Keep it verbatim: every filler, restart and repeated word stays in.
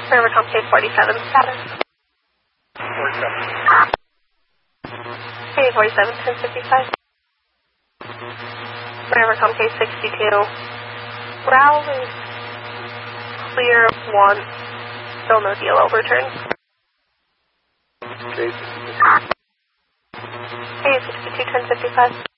Rivercom K forty-seven status. forty-seven. K forty-seven, ten fifty-five. Rivercom K sixty-two. Growl is clear one. Still no deal overturn. K sixty-two. K sixty-two, ten fifty-five.